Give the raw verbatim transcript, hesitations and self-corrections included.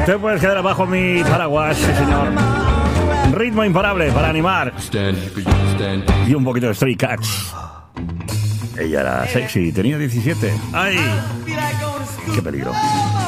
Te puedes quedar bajo mi paraguas, sí señor. Ritmo imparable para animar. Y un poquito de Stray Cats. Ella era sexy, tenía diecisiete. ¡Ay! ¡Qué peligro!